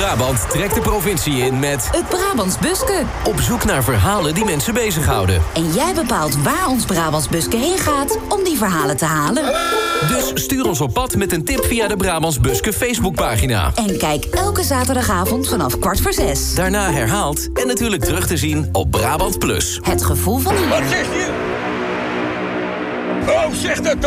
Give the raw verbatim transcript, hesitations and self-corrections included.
Brabant trekt de provincie in met... Het Brabants Buske. Op zoek naar verhalen die mensen bezighouden. En jij bepaalt waar ons Brabants Buske heen gaat om die verhalen te halen. Dus stuur ons op pad met een tip via de Brabants Buske Facebookpagina. En kijk elke zaterdagavond vanaf kwart voor zes. Daarna herhaald en natuurlijk terug te zien op Brabant Plus. Het gevoel van hier. Wat zeg je? Oh, zeg dat